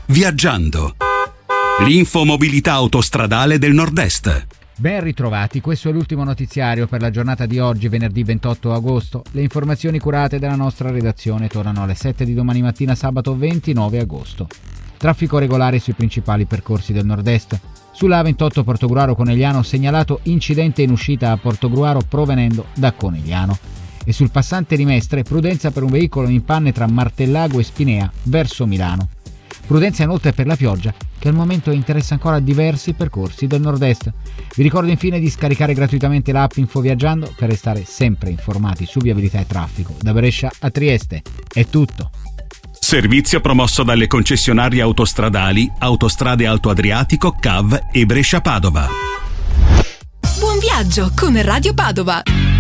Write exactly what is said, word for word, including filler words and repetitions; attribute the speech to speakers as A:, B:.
A: Viaggiando. L'infomobilità autostradale del Nord-Est.
B: Ben ritrovati, questo è l'ultimo notiziario per la giornata di oggi, venerdì ventotto agosto. Le informazioni curate dalla nostra redazione tornano alle sette di domani mattina, sabato ventinove agosto. Traffico regolare sui principali percorsi del Nord-Est. Sulla A ventotto Portogruaro Conegliano segnalato incidente in uscita a Portogruaro provenendo da Conegliano. E sul passante di Mestre prudenza per un veicolo in panne tra Martellago e Spinea verso Milano. Prudenza inoltre per la pioggia, che al momento interessa ancora diversi percorsi del Nord-Est. Vi ricordo infine di scaricare gratuitamente l'app InfoViaggiando per restare sempre informati su viabilità e traffico da Brescia a Trieste. È tutto.
A: Servizio promosso dalle concessionarie autostradali Autostrade Alto Adriatico, C A V e Brescia Padova.
C: Buon viaggio con Radio Padova.